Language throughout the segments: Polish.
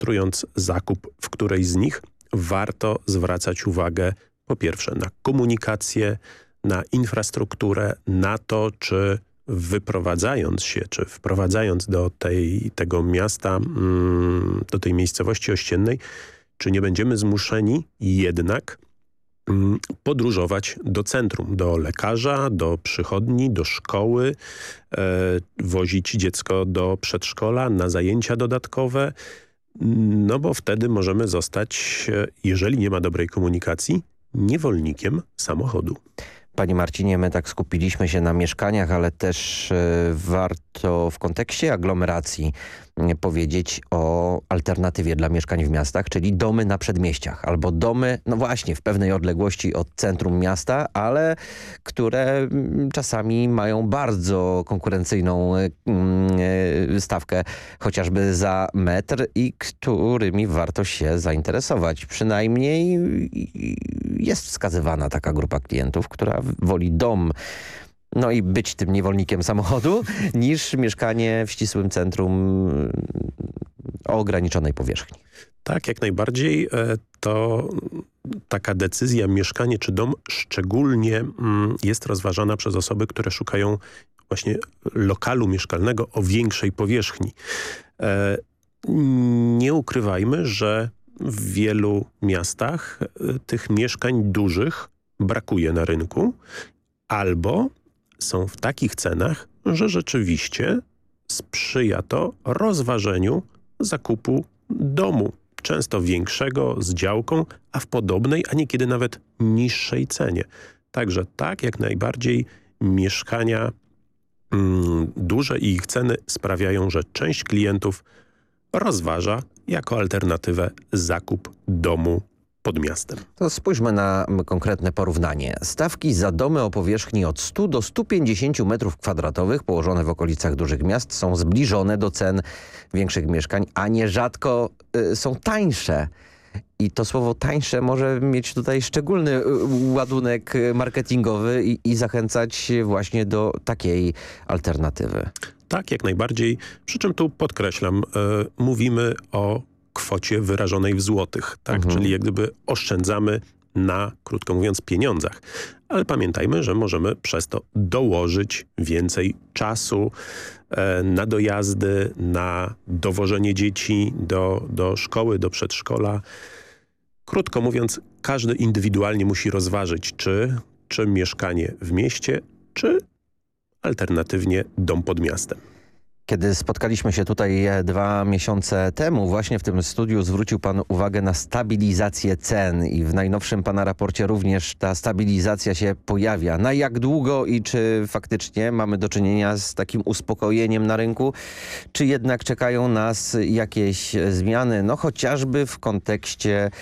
rejestrując zakup w którejś z nich, warto zwracać uwagę po pierwsze na komunikację, na infrastrukturę, na to, czy wyprowadzając się, czy wprowadzając do tego miasta, do tej miejscowości ościennej, czy nie będziemy zmuszeni jednak podróżować do centrum, do lekarza, do przychodni, do szkoły, wozić dziecko do przedszkola na zajęcia dodatkowe, no bo wtedy możemy zostać, jeżeli nie ma dobrej komunikacji, niewolnikiem samochodu. Panie Marcinie, my tak skupiliśmy się na mieszkaniach, ale też warto w kontekście aglomeracji powiedzieć o alternatywie dla mieszkań w miastach, czyli domy na przedmieściach albo domy, no właśnie, w pewnej odległości od centrum miasta, ale które czasami mają bardzo konkurencyjną stawkę chociażby za metr i którymi warto się zainteresować. Przynajmniej jest wskazywana taka grupa klientów, która woli dom, no i być tym niewolnikiem samochodu, niż mieszkanie w ścisłym centrum o ograniczonej powierzchni. Tak, jak najbardziej. To taka decyzja mieszkanie czy dom szczególnie jest rozważana przez osoby, które szukają właśnie lokalu mieszkalnego o większej powierzchni. Nie ukrywajmy, że w wielu miastach tych mieszkań dużych brakuje na rynku albo są w takich cenach, że rzeczywiście sprzyja to rozważeniu zakupu domu. Często większego, z działką, a w podobnej, a niekiedy nawet niższej cenie. Także tak, jak najbardziej mieszkania duże i ich ceny sprawiają, że część klientów rozważa jako alternatywę zakup domu pod miastem. To spójrzmy na konkretne porównanie. Stawki za domy o powierzchni od 100 do 150 m2 położone w okolicach dużych miast są zbliżone do cen większych mieszkań, a nierzadko są tańsze. I to słowo tańsze może mieć tutaj szczególny ładunek marketingowy i zachęcać właśnie do takiej alternatywy. Tak, jak najbardziej. Przy czym tu podkreślam, mówimy o kwocie wyrażonej w złotych, tak? Czyli jak gdyby oszczędzamy na, krótko mówiąc, pieniądzach. Ale pamiętajmy, że możemy przez to dołożyć więcej czasu na dojazdy, na dowożenie dzieci do szkoły, do przedszkola. Krótko mówiąc, każdy indywidualnie musi rozważyć, czy mieszkanie w mieście, czy alternatywnie dom pod miastem. Kiedy spotkaliśmy się tutaj 2 miesiące temu, właśnie w tym studiu zwrócił pan uwagę na stabilizację cen i w najnowszym pana raporcie również ta stabilizacja się pojawia. Na jak długo i czy faktycznie mamy do czynienia z takim uspokojeniem na rynku, czy jednak czekają nas jakieś zmiany, no chociażby w kontekście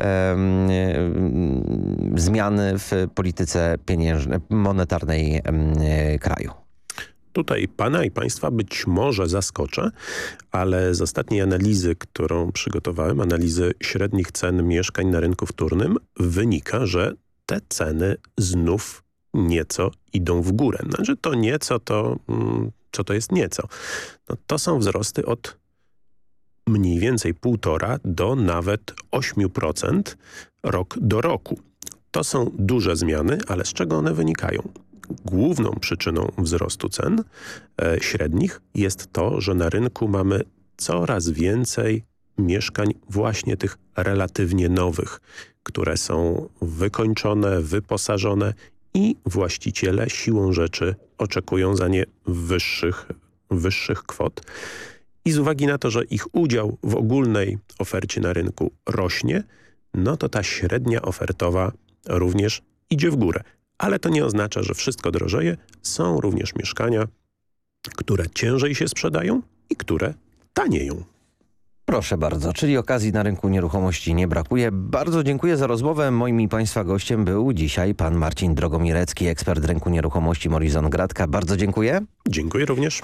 zmiany w polityce pieniężnej, monetarnej kraju? Tutaj pana i państwa być może zaskoczę, ale z ostatniej analizy, którą przygotowałem, analizy średnich cen mieszkań na rynku wtórnym, wynika, że te ceny znów nieco idą w górę. Znaczy to nieco, co to jest nieco? No, to są wzrosty od mniej więcej 1,5 do nawet 8% rok do roku. To są duże zmiany, ale z czego one wynikają? Główną przyczyną wzrostu cen średnich jest to, że na rynku mamy coraz więcej mieszkań właśnie tych relatywnie nowych, które są wykończone, wyposażone i właściciele siłą rzeczy oczekują za nie wyższych kwot. I z uwagi na to, że ich udział w ogólnej ofercie na rynku rośnie, no to ta średnia ofertowa również idzie w górę. Ale to nie oznacza, że wszystko drożeje. Są również mieszkania, które ciężej się sprzedają i które tanieją. Proszę bardzo, czyli okazji na rynku nieruchomości nie brakuje. Bardzo dziękuję za rozmowę. Moim i państwa gościem był dzisiaj pan Marcin Drogomirecki, ekspert rynku nieruchomości Morison Gradka. Bardzo dziękuję. Dziękuję również.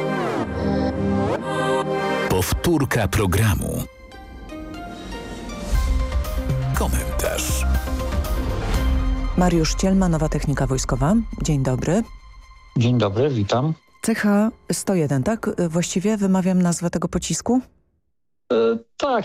Powtórka programu. Komentarz. Mariusz Cielma, Nowa Technika Wojskowa. Dzień dobry. Dzień dobry, witam. CH-101, tak? Właściwie wymawiam nazwę tego pocisku? Tak,